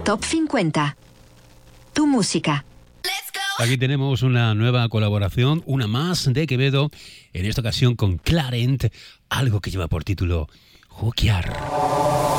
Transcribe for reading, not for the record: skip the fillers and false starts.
Top 50. Tu música. Aquí tenemos una nueva colaboración, una más de Quevedo, en esta ocasión con Clarent, algo que lleva por título Juquear.